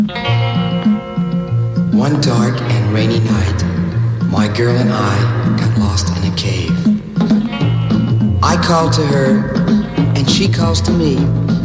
One dark and rainy night, my girl and I got lost in a cave. I called to her, and she calls to me.